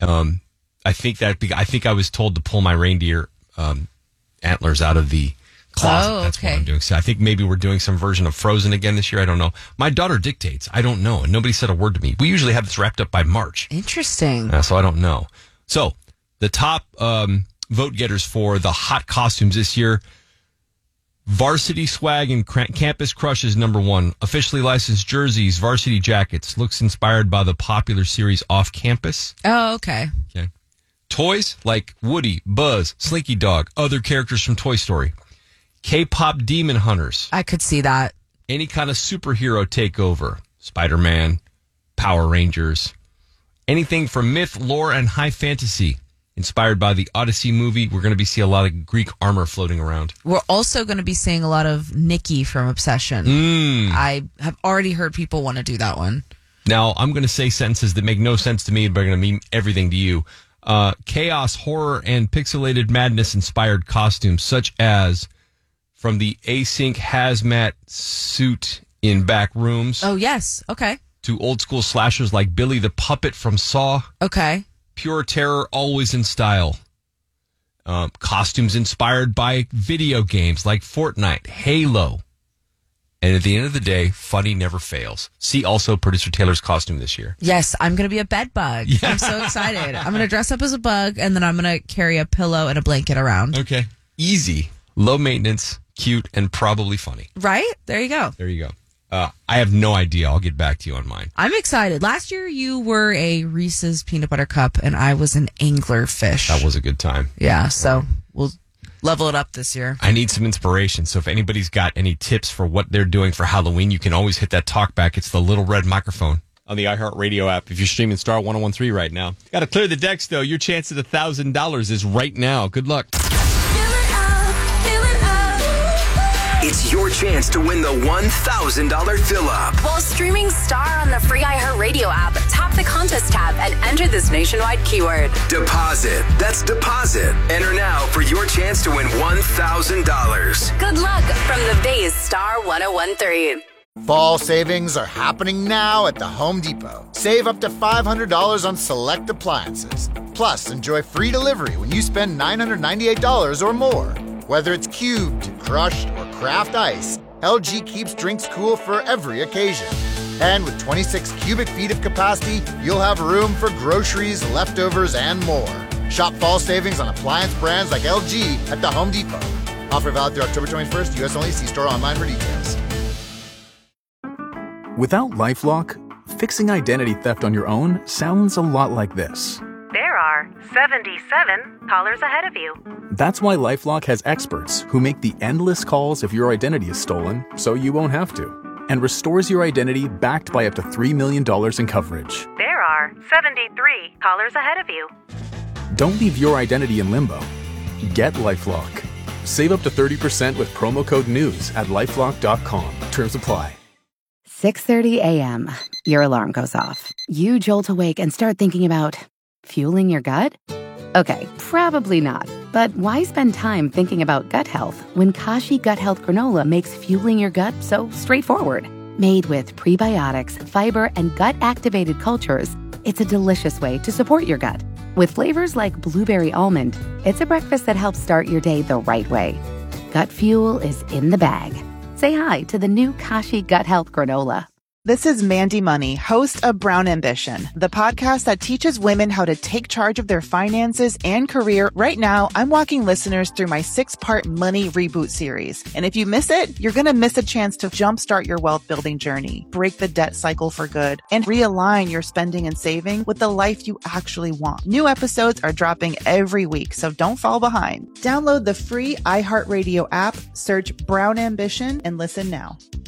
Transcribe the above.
I think I was told to pull my reindeer antlers out of the closet. Oh, That's okay. what I'm doing. So I think maybe we're doing some version of Frozen again this year. I don't know. My daughter dictates. I don't know. And nobody said a word to me. We usually have this wrapped up by March. Interesting. So I don't know. So the top vote getters for the hot costumes this year: Varsity Swag and Campus Crush is number one. Officially licensed jerseys, varsity jackets. Looks inspired by the popular series Off Campus. Oh, okay. Okay. Toys like Woody, Buzz, Slinky Dog, other characters from Toy Story. K-pop demon hunters. I could see that. Any kind of superhero takeover. Spider-Man, Power Rangers. Anything from myth, lore, and high fantasy. Inspired by the Odyssey movie, we're going to be seeing a lot of Greek armor floating around. We're also going to be seeing a lot of Nikki from Obsession. I have already heard people want to do that one. Now, I'm going to say sentences that make no sense to me, but are going to mean everything to you. Chaos, horror, and pixelated madness-inspired costumes, such as from the async hazmat suit in back rooms. Oh, yes. Okay. To old-school slashers like Billy the Puppet from Saw. Okay. Pure terror, always in style. Costumes inspired by video games like Fortnite, Halo. And at the end of the day, funny never fails. See also producer Taylor's costume this year. Yes, I'm going to be a bed bug. Yeah. I'm so excited. I'm going to dress up as a bug, and then I'm going to carry a pillow and a blanket around. Okay. Easy, low maintenance, cute, and probably funny. Right? There you go. There you go. I have no idea. I'll get back to you on mine. I'm excited. Last year, you were a Reese's peanut butter cup, and I was an anglerfish. That was a good time. Yeah, so we'll level it up this year. I need some inspiration. So if anybody's got any tips for what they're doing for Halloween, you can always hit that talk back. It's the little red microphone on the iHeartRadio app. If you're streaming Star 1013 right now, got to clear the decks, though. Your chance at $1,000 is right now. Good luck. It's your chance to win the $1,000 fill-up. While streaming Star on the free iHeartRadio app, tap the contest tab and enter this nationwide keyword. Deposit. That's deposit. Enter now for your chance to win $1,000. Good luck from the Bay's Star 1013. Fall savings are happening now at the Home Depot. Save up to $500 on select appliances. Plus, enjoy free delivery when you spend $998 or more. Whether it's cubed, crushed, or craft ice, LG keeps drinks cool for every occasion. And with 26 cubic feet of capacity, you'll have room for groceries, leftovers, and more. Shop fall savings on appliance brands like LG at the Home Depot. Offer valid through October 21st, U.S. only. See store online for details. Without LifeLock, fixing identity theft on your own sounds a lot like this. There are 77 callers ahead of you. That's why LifeLock has experts who make the endless calls if your identity is stolen so you won't have to, and restores your identity backed by up to $3 million in coverage. There are 73 callers ahead of you. Don't leave your identity in limbo. Get LifeLock. Save up to 30% with promo code NEWS at LifeLock.com. Terms apply. 6:30 a.m. Your alarm goes off. You jolt awake and start thinking about fueling your gut? Okay, probably not. But why spend time thinking about gut health when Kashi Gut Health Granola makes fueling your gut so straightforward? Made with prebiotics, fiber, and gut-activated cultures, it's a delicious way to support your gut. With flavors like blueberry almond, it's a breakfast that helps start your day the right way. Gut fuel is in the bag. Say hi to the new Kashi Gut Health Granola. This is Mandy Money, host of Brown Ambition, the podcast that teaches women how to take charge of their finances and career. Right now, I'm walking listeners through my 6-part Money Reboot series. And if you miss it, you're going to miss a chance to jumpstart your wealth building journey, break the debt cycle for good, and realign your spending and saving with the life you actually want. New episodes are dropping every week, so don't fall behind. Download the free iHeartRadio app, search Brown Ambition, and listen now.